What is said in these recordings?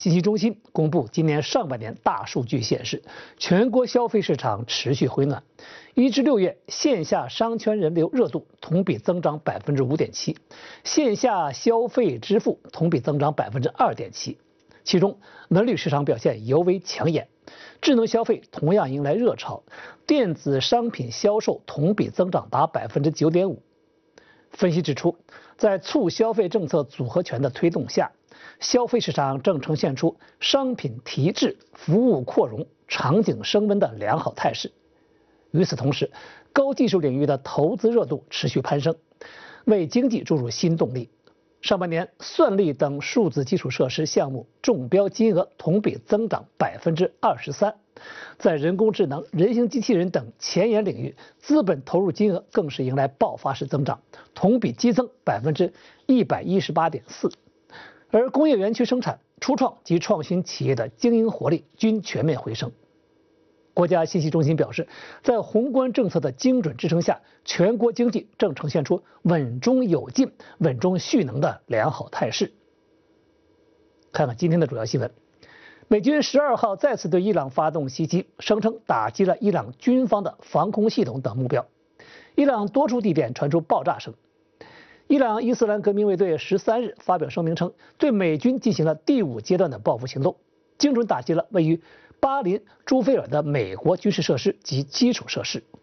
信息中心公布今年上半年大数据显示，全国消费市场持续回暖。1至6月，线下商圈人流热度同比增长5.7%，线下消费支付同比增长2.7%。其中，文旅市场表现尤为抢眼，智能消费同样迎来热潮，电子商品销售同比增长达9.5%。分析指出，在促消费政策组合拳的推动下，消费市场正呈现出商品提质、服务扩容、场景升温的良好态势。与此同时，高技术领域的投资热度持续攀升，为经济注入新动力。上半年，算力等数字基础设施项目中标金额同比增长23%，在人工智能、人形机器人等前沿领域，资本投入金额更是迎来爆发式增长，同比激增118.4%。而工业园区生产、初创及创新企业的经营活力均全面回升。国家信息中心表示，在宏观政策的精准支撑下，全国经济正呈现出稳中有进、稳中蓄能的良好态势。看看今天的主要新闻，美军12号再次对伊朗发动袭击，声称打击了伊朗军方的防空系统等目标。伊朗多处地点传出爆炸声。伊朗伊斯兰革命卫队13日发表声明称，对美军进行了第5阶段的报复行动，精准打击了位于巴林朱菲尔的美国军事设施及基础设施。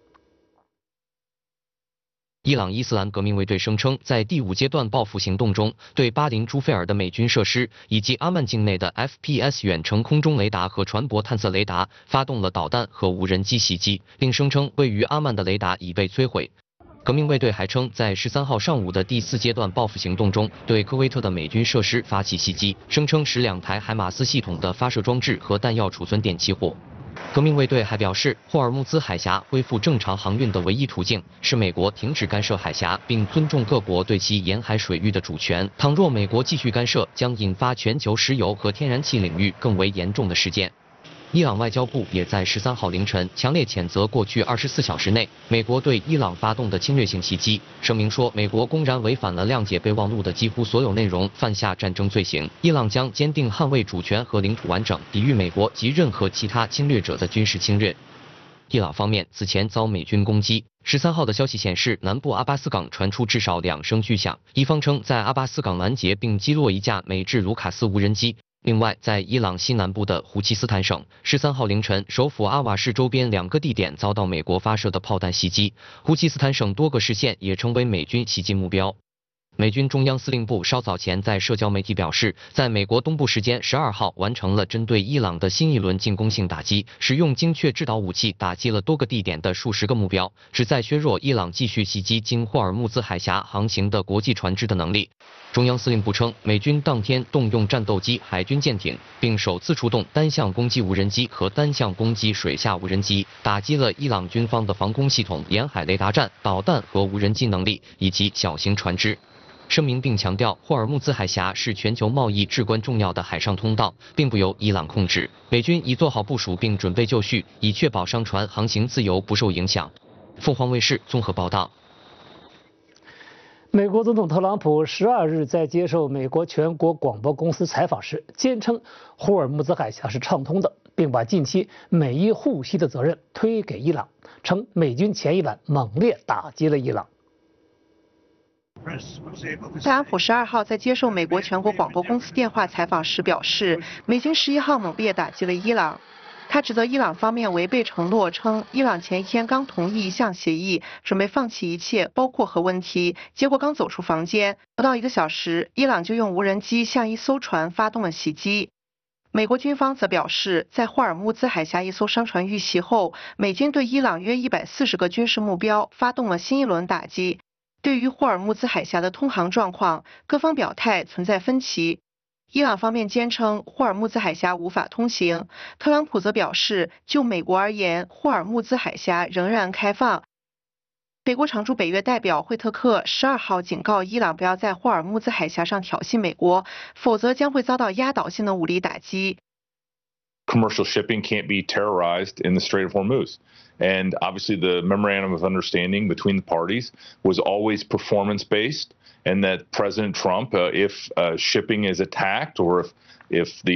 伊朗伊斯兰革命卫队声称，在第5阶段报复行动中，对巴林朱菲尔的美军设施以及阿曼境内的 FPS 远程空中雷达和船舶探测雷达发动了导弹和无人机袭击，并声称位于阿曼的雷达已被摧毁。革命卫队还称，在13号上午的第4阶段报复行动中，对科威特的美军设施发起袭击，声称使2台海马斯系统的发射装置和弹药储存点起火。革命卫队还表示，霍尔木兹海峡恢复正常航运的唯一途径是美国停止干涉海峡，并尊重各国对其沿海水域的主权。倘若美国继续干涉，将引发全球石油和天然气领域更为严重的事件。伊朗外交部也在13号凌晨强烈谴责过去24小时内美国对伊朗发动的侵略性袭击，声明说，美国公然违反了谅解备忘录的几乎所有内容，犯下战争罪行。伊朗将坚定捍卫主权和领土完整，抵御美国及任何其他侵略者的军事侵略。伊朗方面此前遭美军攻击。13号的消息显示，南部阿巴斯港传出至少2声巨响，伊方称在阿巴斯港拦截并击落一架美制卢卡斯无人机。另外，在伊朗西南部的胡奇斯坦省，13号凌晨，首府阿瓦市周边2个地点遭到美国发射的炮弹袭击。胡奇斯坦省多个市县也成为美军袭击目标。美军中央司令部稍早前在社交媒体表示，在美国东部时间12号完成了针对伊朗的新一轮进攻性打击，使用精确制导武器打击了多个地点的数十个目标，旨在削弱伊朗继续袭击经霍尔木兹海峡航行的国际船只的能力。中央司令部称，美军当天动用战斗机、海军舰艇，并首次出动单向攻击无人机和单向攻击水下无人机，打击了伊朗军方的防空系统、沿海雷达站、导弹和无人机能力以及小型船只。声明并强调，霍尔木兹海峡是全球贸易至关重要的海上通道，并不由伊朗控制。美军已做好部署并准备就绪，以确保商船航行自由不受影响。凤凰卫视综合报道。 美国总统特朗普12日在接受美国全国广播公司采访时，坚称霍尔木兹海峡是畅通的，并把近期美伊互袭的责任推给伊朗，称美军前一晚猛烈打击了伊朗。 特朗普12号在接受美国全国广播公司电话采访时表示，美军11号猛烈打击了伊朗。他指责伊朗方面违背承诺，称伊朗前一天刚同意一项协议，准备放弃一切，包括核问题，结果刚走出房间，不到1个小时，伊朗就用无人机向一艘船发动了袭击。美国军方则表示，在霍尔木兹海峡一艘商船遇袭后，美军对伊朗约140个军事目标发动了新一轮打击。对于霍尔木兹海峡的通航状况，各方表态存在分歧。伊朗方面坚称霍尔木兹海峡无法通行，特朗普则表示，就美国而言，霍尔木兹海峡仍然开放。美国常驻北约代表惠特克12号警告伊朗不要在霍尔木兹海峡上挑衅美国，否则将会遭到压倒性的武力打击。 Commercial shipping can't be terrorized in the Strait of Hormuz. And obviously the memorandum of understanding between the parties was always performance-based, and that President Trump, if shipping is attacked or if the